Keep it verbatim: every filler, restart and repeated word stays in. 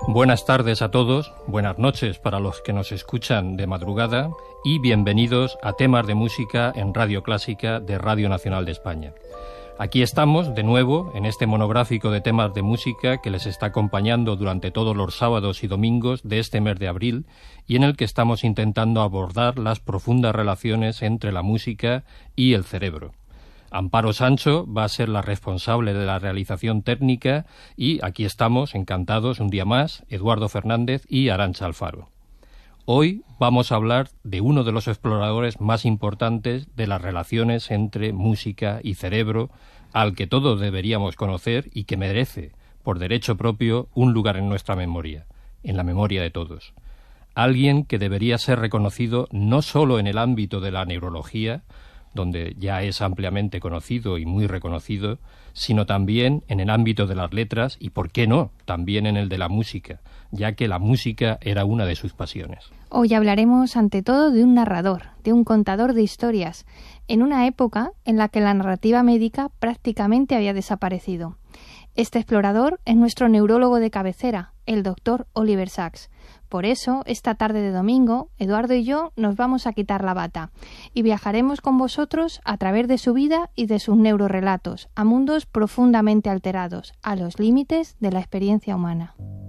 Buenas tardes a todos, buenas noches para los que nos escuchan de madrugada y bienvenidos a Temas de Música en Radio Clásica de Radio Nacional de España. Aquí estamos de nuevo en este monográfico de temas de música que les está acompañando durante todos los sábados y domingos de este mes de abril y en el que estamos intentando abordar las profundas relaciones entre la música y el cerebro. Amparo Sancho va a ser la responsable de la realización técnica y aquí estamos, encantados, un día más, Eduardo Fernández y Arantxa Alfaro. Hoy vamos a hablar de uno de los exploradores más importantes de las relaciones entre música y cerebro, al que todos deberíamos conocer y que merece, por derecho propio, un lugar en nuestra memoria, en la memoria de todos. Alguien que debería ser reconocido no solo en el ámbito de la neurología, donde ya es ampliamente conocido y muy reconocido, sino también en el ámbito de las letras y, ¿por qué no?, también en el de la música, ya que la música era una de sus pasiones. Hoy hablaremos ante todo de un narrador, de un contador de historias, en una época en la que la narrativa médica prácticamente había desaparecido. Este explorador es nuestro neurólogo de cabecera, el doctor Oliver Sacks. Por eso, esta tarde de domingo, Eduardo y yo nos vamos a quitar la bata y viajaremos con vosotros a través de su vida y de sus neurorelatos, a mundos profundamente alterados, a los límites de la experiencia humana.